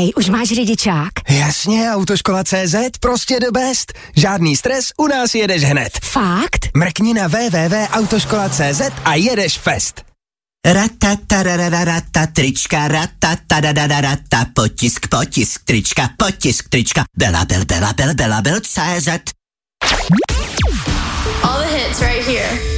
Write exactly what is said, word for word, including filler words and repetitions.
Hej, už máš řidičák? Jasně, Autoškola tečka cé zet, prostě the best. Žádný stres, u nás jedeš hned. Fakt? Mrkni na w w w tečka autoškola tečka cé zet a jedeš fest. Ratatarararata, trička, ratatarararata, potisk, potisk, trička, potisk, trička, Bela, bel, bela, bel, bela, bel, cé zet. All the hits right here.